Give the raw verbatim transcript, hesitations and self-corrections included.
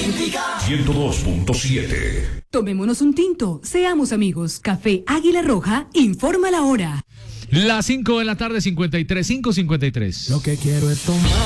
ciento dos punto siete. Tomémonos un tinto, seamos amigos. Café Águila Roja, informa la hora. Las cinco de la tarde, cincuenta y tres, cinco cincuenta y tres. Lo que quiero es tomar.